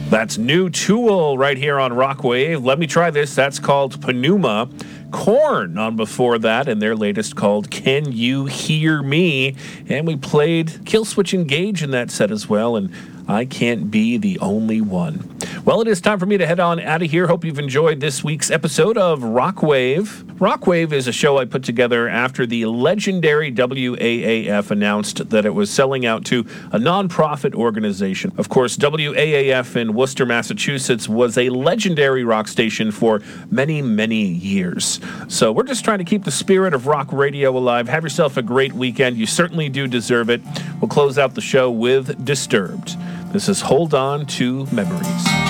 That's new Tool right here on Rockwave. Let Me Try This. That's called Pneuma. Korn on before that, and their latest called Can You Hear Me? And we played Killswitch Engage in that set as well, and I Can't Be the Only One. Well, it is time for me to head on out of here. Hope you've enjoyed this week's episode of Rockwave. Rockwave is a show I put together after the legendary WAAF announced that it was selling out to a nonprofit organization. Of course, WAAF in Worcester, Massachusetts was a legendary rock station for many, many years. So we're just trying to keep the spirit of rock radio alive. Have yourself a great weekend. You certainly do deserve it. We'll close out the show with Disturbed. This is Hold On to Memories.